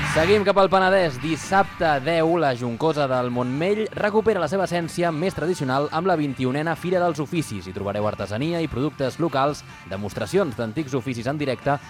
Seguim cap al Penedès. Dissabte 10, la Juncosa del Montmell recupera la seva essència més tradicional amb la 21a Fira dels Oficis. Hi trobareu artesania i productes locals, demostracions d'antics oficis en directe